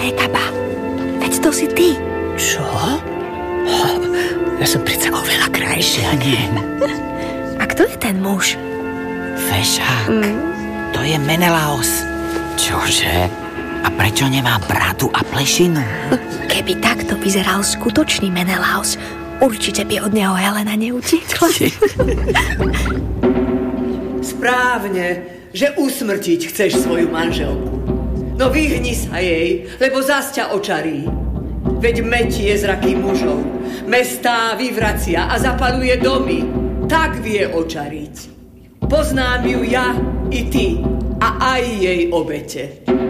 Rekaba. Veď to si ty. Čo? Ja som predsa oveľa krajšia, nie? A kto je ten muž? Fešák. To je Menelaos. Čože? A prečo nemá bradu a plešinu? Keby takto vyzeral skutočný Menelaos, určite by od neho Helena neutekla. Správne, že usmrtiť chceš svoju manželku. No vyhni sa jej, lebo zas ťa očarí. Veď metie zraky mužov, mestá vyvracia a zapaluje domy. Tak vie očariť. Poznám ju ja i ty a aj jej obete.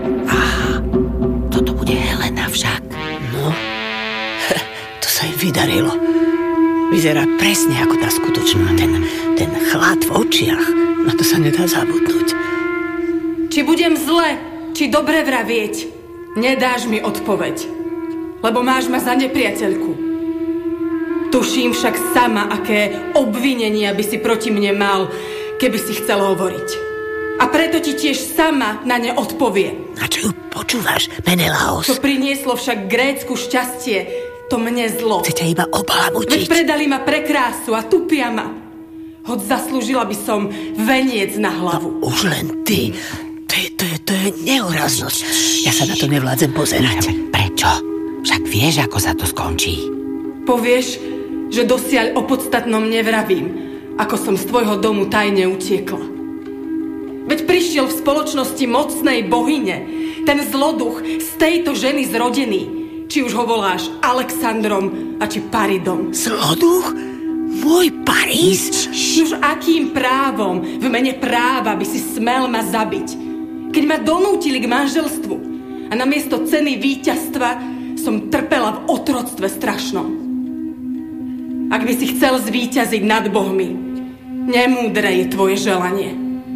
Toto bude Helena však. No, to sa jej vydarilo. Vyzerá presne ako tá skutočná. Ten chlad v očiach, na to sa nedá zabudnúť. Či budem zle, či dobre vravieť, nedáš mi odpoveď. Lebo máš ma za nepriateľku. Tuším však sama, aké obvinenia by si proti mne mal, keby si chcel hovoriť. A preto ti tiež sama na ne odpovie. A čo ju počúvaš, Menelaos? Čo prinieslo však Grécku šťastie, to mne zlo. Chce ťa iba obalamučiť. Veď predali ma pre krásu a tupia ma. Hoď zaslúžila by som veniec na hlavu. Už len ty. To je neúraznosť. Ja sa na to nevládzem pozerať. Prečo? Však vieš, ako sa to skončí. Povieš, že dosiaľ o podstatnom nevravím, ako som z tvojho domu tajne utiekla. Veď prišiel v spoločnosti mocnej bohyne, ten zloduch z tejto ženy zrodený, či už ho voláš Alexandrom a či Paridom. Zloduch? Môj París? Už akým právom v mene práva by si smel ma zabiť, keď ma donútili k manželstvu a namiesto ceny víťazstva som trpela v otroctve strašnom. Ak by si chcel zvíťaziť nad bohmi, nemúdre je tvoje želanie.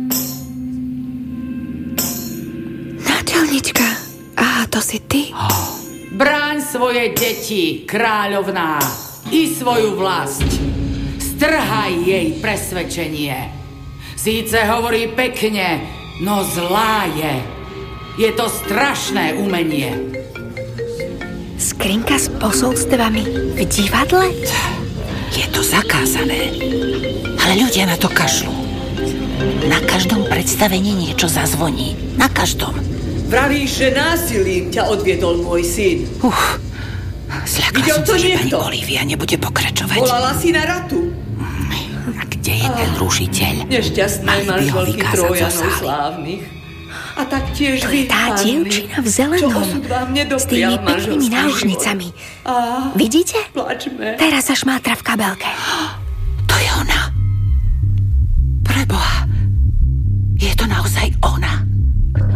Náčelnička, to si ty? Bráň svoje deti, kráľovná, i svoju vlast. Strhaj jej presvedčenie. Síce hovorí pekne, no zlá je. Je to strašné umenie. Skrinka s posolstvami v divadle? Je to zakázané. Ale ľudia na to kašľú. Na každom predstavení niečo zazvoní. Na každom. Vravíš, že násilím ťa odviedol môj syn. Zľakla som sa, že pani Olivia nebude pokračovať. Volala si na ratu. A kde je ten rušiteľ? Nešťastné manželky Trojanov slávnych. A taktiež vy, tá dievčina v zelenom, s tými peknými náušnicami. Vidíte? Plačme. Teraz sa šmátra v kabelke. To je ona. Preboha, je to naozaj ona. Kto?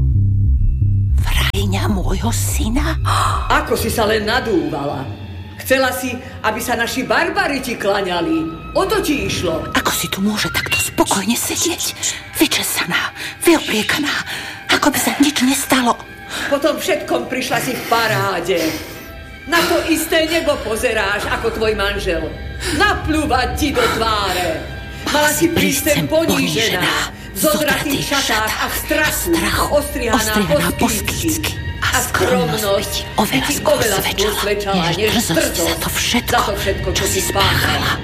Vrajňa môjho syna? Ako si sa len nadúvala. Chcela si, aby sa naši barbari ti klaňali. O to ti išlo. Ako si tu môže takto spokojne sedieť? Vyčesaná, vyobliekaná, ako by sa nič nestalo. Potom všetkom prišla si v paráde. Na to isté nebo pozeráš ako tvoj manžel. Napľúvať ti do tváre. Mala si prísť sem ponížená, v zodratých šatách a v strachu, ostrihaná poskýcky. A skromnosť oveľa skôr svedčala, než drzosť za to všetko, čo si spáchala.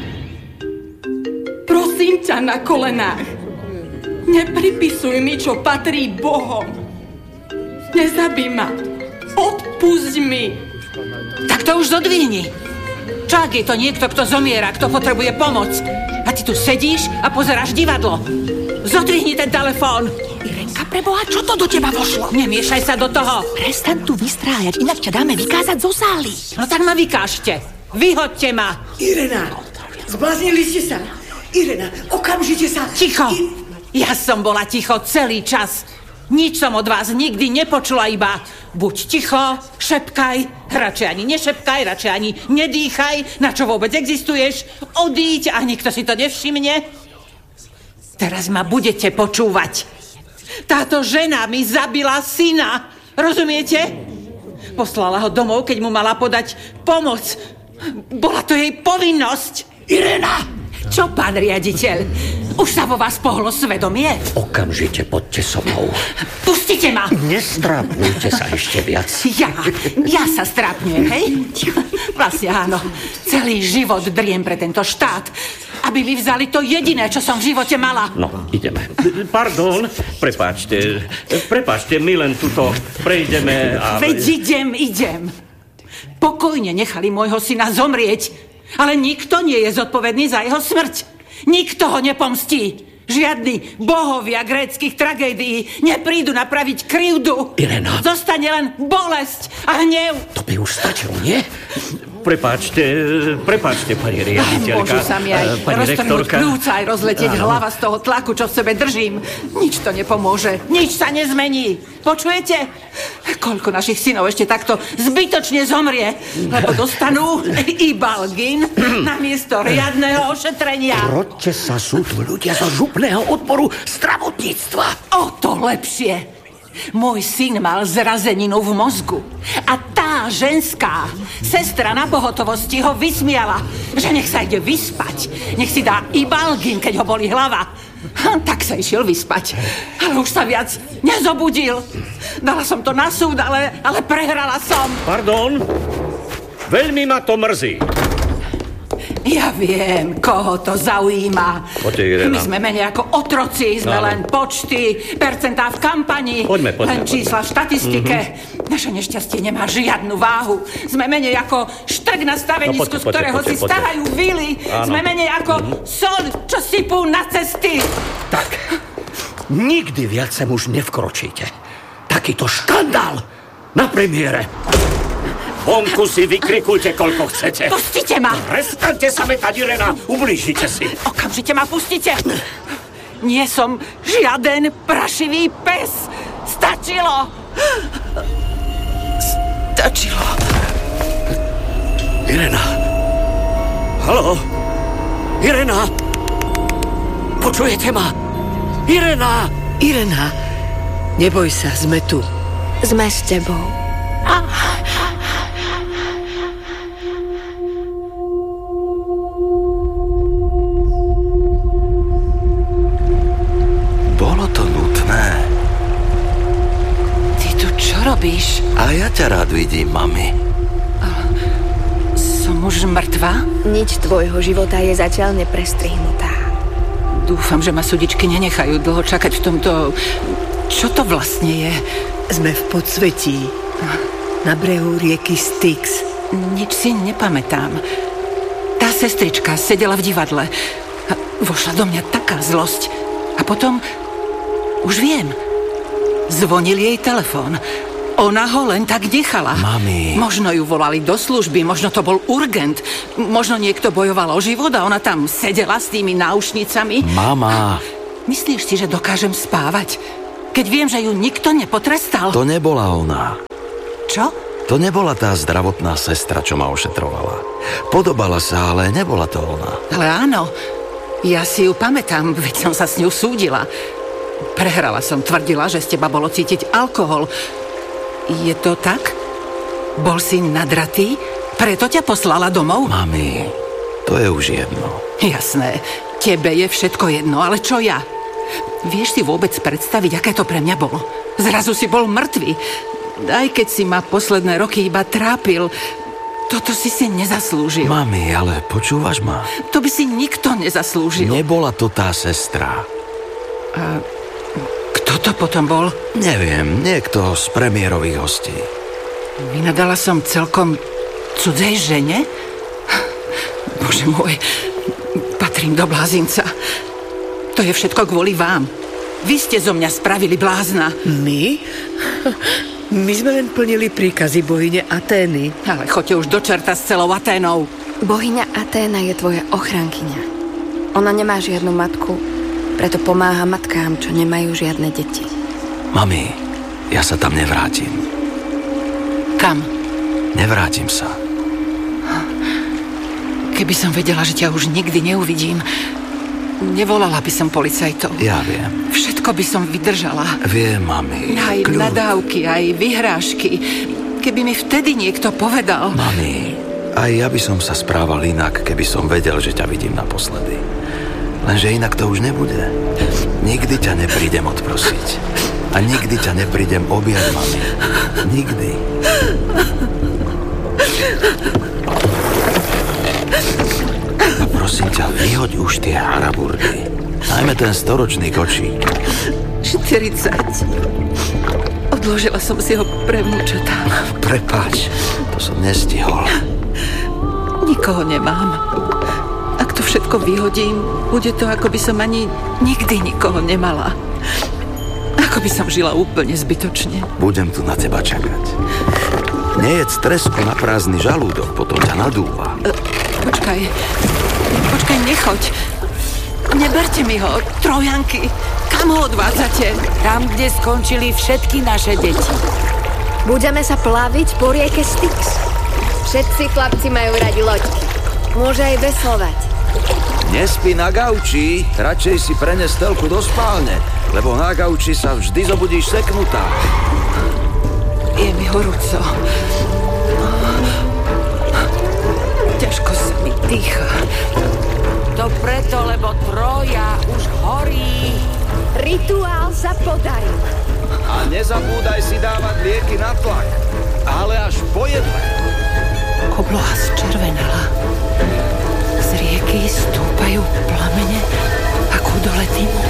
Prosím ťa na kolenách, nepripisuj mi, čo patrí Bohom. Nezabij ma, odpusť mi. Tak to už zodvihni. Čak je to niekto, kto zomiera, kto potrebuje pomoc. A ty tu sedíš a pozeráš divadlo. Zodvihni ten telefón. Irenka, preboha, čo to do teba vošlo? Nemiešaj sa do toho. Prestaň tu vystrájať, inak ťa dáme vykázať zo sály. No tak ma vykážte. Vyhoďte ma. Irena, zbláznili ste sa. Irena, okamžite sa. Ticho. Ja som bola ticho celý čas. Nič som od vás nikdy nepočula, iba buď ticho, šepkaj, radšej ani nešepkaj, radšej ani nedýchaj, na čo vôbec existuješ, odíď a nikto si to nevšimne. Teraz ma budete počúvať. Táto žena mi zabila syna, rozumiete? Poslala ho domov, keď mu mala podať pomoc. Bola to jej povinnosť. Irena! Čo, pán riaditeľ? Už sa vo vás pohlo svedomie? Okamžite poďte so mnou. Pustite ma! Nestrápnujte sa ešte viac. Ja sa strápňujem, hej? Vlastne áno. Celý život driem pre tento štát, aby mi vzali to jediné, čo som v živote mala. No, ideme. Pardon, prepáčte, my len tuto prejdeme a... Veď idem. Pokojne nechali môjho syna zomrieť, ale nikto nie je zodpovedný za jeho smrť. Nikto ho nepomstí. Žiadni bohovia gréckych tragédií neprídu napraviť krivdu. Irena. Zostane len bolesť a hnev. To by už stačilo, nie? Prepáčte, pani riaditeľka. Môžu sa mi aj roztrhnúť pľúca, aj rozletieť hlava z toho tlaku, čo v sebe držím. Nič to nepomôže. Nič sa nezmení. Počujete? Koľko našich synov ešte takto zbytočne zomrie, lebo dostanú Ibalgin namiesto riadneho ošetrenia. Proďte sa, sú tu ľudia zo župného odboru zdravotníctva. O to lepšie. Môj syn mal zrazeninu v mozgu a tá ženská sestra na pohotovosti ho vysmiala, že nech sa ide vyspať, nech si dá Ibalgin, keď ho bolí hlava. Tak sa išiel vyspať, ale už sa viac nezobudil. Dala som to na súd, ale prehrala som. Pardon, veľmi ma to mrzí. Ja viem, koho to zaujíma. Poďte, Irena. My sme menej ako otroci, sme len počty, percentá v kampani. Poďme. Len čísla v štatistike. Naše nešťastie nemá žiadnu váhu. Sme menej ako štrk na stavenisku, z ktorého si stavajú vily. Sme menej ako soľ, čo sypú na cesty. Tak, nikdy viac sem už nevkročíte. Takýto škandál na premiére. Vonku si vykrikujte, koľko chcete. Pustite ma! Prestaňte sa metať, Irena, ublížite si. Okamžite ma pustite! Nie som žiaden prašivý pes. Stačilo! Irena. Haló? Irena? Počujete ma? Irena! Irena, neboj sa, sme tu. Sme s tebou. Bolo to nutné. Ty tu čo robíš? A ja ťa rád vidím, mami. Som už mŕtva? Nič tvojho života je zatiaľ neprestrihnutá. Dúfam, že ma súdičky nenechajú dlho čakať v tomto... Čo to vlastne je? Sme v podsvetí. Na brehu rieky Styx. Nič si nepamätám. Tá sestrička sedela v divadle. A vošla do mňa taká zlosť. A potom... Už viem. Zvonil jej telefón. Ona ho len tak nechala. Mami. Možno ju volali do služby, možno to bol urgent. Možno niekto bojoval o život a ona tam sedela s tými náušnicami. Mama. Myslíš si, že dokážem spávať? Keď viem, že ju nikto nepotrestal. To nebola ona. Čo? To nebola tá zdravotná sestra, čo ma ošetrovala. Podobala sa, ale nebola to ona. Ale áno. Ja si ju pamätám, veď som sa s ňou súdila. Prehrala som, tvrdila, že z teba bolo cítiť alkohol. Je to tak? Bol si nadratý? Preto ťa poslala domov? Mami, to je už jedno. Jasné, tebe je všetko jedno, ale čo ja? Vieš si vôbec predstaviť, aké to pre mňa bolo? Zrazu si bol mŕtvy. Aj keď si ma posledné roky iba trápil, toto si nezaslúžil. Mami, ale počúvaš ma? To by si nikto nezaslúžil. Nebola to tá sestra. A kto to potom bol? Neviem, niekto z premiérových hostí. Vynadala som celkom cudzej žene? Bože môj, patrím do blázinca. To je všetko kvôli vám. Vy ste zo mňa spravili blázna. My? My sme len plnili príkazy bohyne Atény. Ale choďte už do čerta s celou Aténou. Bohyňa Aténa je tvoja ochrankyňa. Ona nemá žiadnu matku, preto pomáha matkám, čo nemajú žiadne deti. Mami, ja sa tam nevrátim. Kam? Nevrátim sa. Keby som vedela, že ťa už nikdy neuvidím, nevolala by som policajtov. Ja viem. Všetko by som vydržala. Viem, mami. Aj Kľud. nadávky, aj vyhrážky. Keby mi vtedy niekto povedal... Mami, aj ja by som sa správal inak, keby som vedel, že ťa vidím naposledy. Lenže inak to už nebude. Nikdy ťa neprídem odprosiť. A nikdy ťa neprídem objať, mami. Nikdy. A prosím ťa, vyhoď už tie haraburdy. Najmä ten storočný kočík. 40. Odložila som si ho pre vnúčatá. Prepáč, to som nestihol. Nikoho nemám. Ak to všetko vyhodím, bude to, ako by som ani nikdy nikoho nemala. Ako by som žila úplne zbytočne. Budem tu na teba čakať. Nejedz tresku na prázdny žalúdok, potom ťa nadúva. Počkaj, nechoď. Neberte mi ho, trojanky. Kam ho odvádzate? Tam, kde skončili všetky naše deti. Budeme sa plaviť po rieke Styx. Všetci chlapci majú radi loďky. Môže aj veslovať. Nespí na gauči, radšej si prenes telku do spálne, lebo na gauči sa vždy zobudíš seknutá. Je mi horúco. Ťažko sa mi dýcha. To preto, lebo Trója už horí. Rituál sa podaril. A nezabúdaj si dávať lieky na tlak, ale až po jedle. Obloha zčervenala. Z rieky stúpajú plamene a kúdole dymu.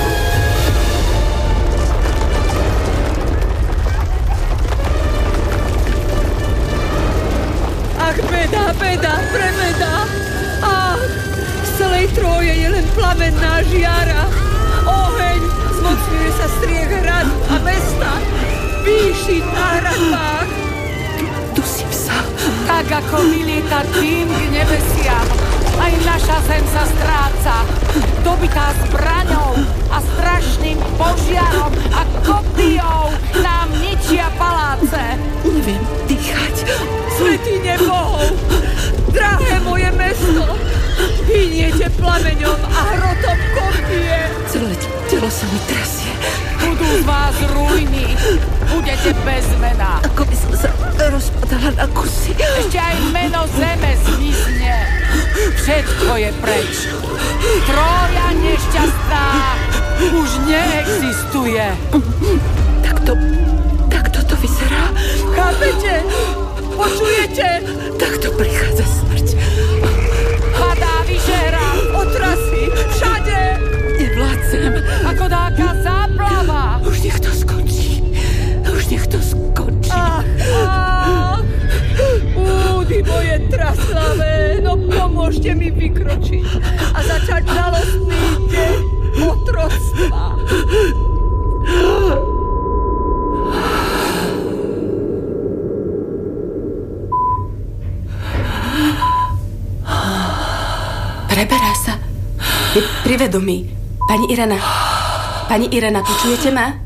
Ach, beda, premeda. Ach, z celej Tróje je len plamenná žiara. Oheň zmocňuje sa striech hradu a mesta. Píši na hradbách. Dusím sa. Tak ako vylieta dým k nebesiam, aj naša zem sa stráca. Dobitá zbraňou a strašným požiarom a kopijou nám ničia paláce. Neviem dýchať. Svätý nebohov, drahé moje mesto, hyniete plameňom a hrotom kopie. Celé telo sa mi trasie. Budú z vás ruiny, budete bez mena. Ako by som sa rozpadala na kusy. Ešte aj meno zeme zmizne. Všetko je preč. Trója nešťastná už neexistuje. Takto to vyzerá. Chápete? Počujete? Takto prichádza smrť. Padá Vyšehrad, otrasy, všade. Nevládzem. Ako dáka záplava. Už nech to skončí. Ach, údy moje traslavé, no pomôžte mi vykročiť a začať žalostný deň otroctva. Preberá sa. Je pri vedomí. Pani Irena, počujete ma?